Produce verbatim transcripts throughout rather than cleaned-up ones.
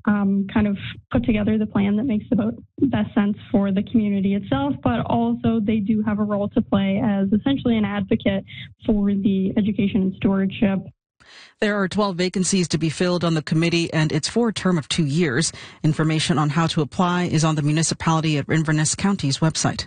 um, kind of put together the plan that makes the best sense for the community itself, but also they do have a role to play as essentially an advocate for the education and stewardship. There are twelve vacancies to be filled on the committee, and it's for a term of two years. Information on how to apply is on the municipality at Inverness County's website.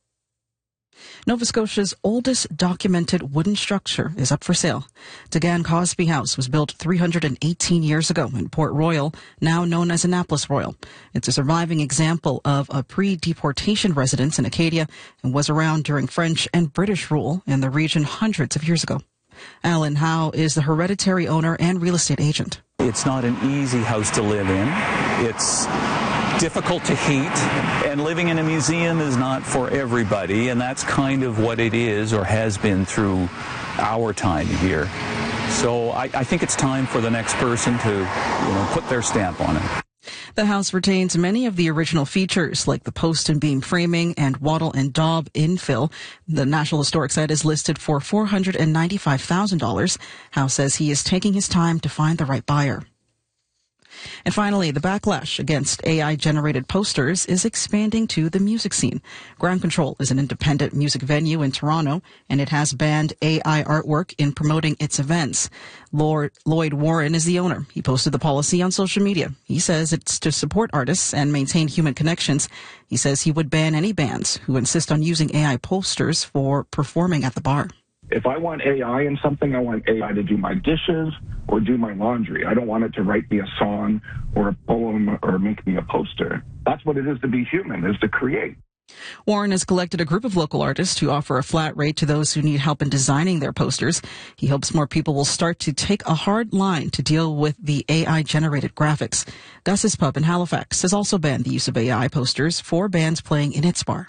Nova Scotia's oldest documented wooden structure is up for sale. Degan Cosby House was built three hundred eighteen years ago in Port Royal, now known as Annapolis Royal. It's a surviving example of a pre-deportation residence in Acadia and was around during French and British rule in the region hundreds of years ago. Alan Howe is the hereditary owner and real estate agent. It's not an easy house to live in. It's difficult to heat, and living in a museum is not for everybody, and that's kind of what it is or has been through our time here. So I, I think it's time for the next person to, you know, put their stamp on it. The house retains many of the original features, like the post and beam framing and wattle and daub infill. The National Historic Site is listed for four hundred ninety-five thousand dollars. Howe says he is taking his time to find the right buyer. And finally, the backlash against A I-generated posters is expanding to the music scene. Ground Control is an independent music venue in Toronto, and it has banned A I artwork in promoting its events. Lord, Lloyd Warren is the owner. He posted the policy on social media. He says it's to support artists and maintain human connections. He says he would ban any bands who insist on using A I posters for performing at the bar. If I want A I in something, I want A I to do my dishes or do my laundry. I don't want it to write me a song or a poem or make me a poster. That's what it is to be human, is to create. Warren has collected a group of local artists who offer a flat rate to those who need help in designing their posters. He hopes more people will start to take a hard line to deal with the A I-generated graphics. Gus's Pub in Halifax has also banned the use of A I posters for bands playing in its bar.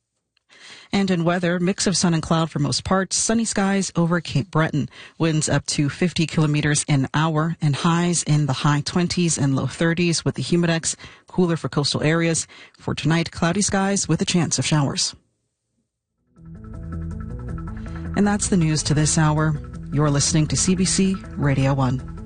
And in weather, mix of sun and cloud for most parts, sunny skies over Cape Breton. Winds up to fifty kilometers an hour and highs in the high twenties and low thirties with the humidex, cooler for coastal areas. For tonight, cloudy skies with a chance of showers. And that's the news to this hour. You're listening to C B C Radio one.